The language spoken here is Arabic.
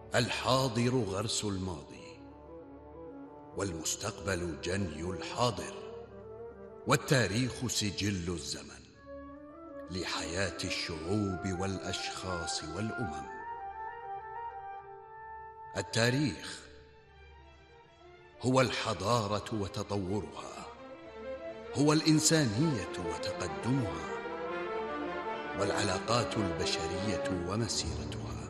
الحاضر غرس الماضي، والمستقبل جني الحاضر، والتاريخ سجل الزمن لحياة الشعوب والأشخاص والأمم. التاريخ هو الحضارة وتطورها، هو الإنسانية وتقدمها، والعلاقات البشرية ومسيرتها.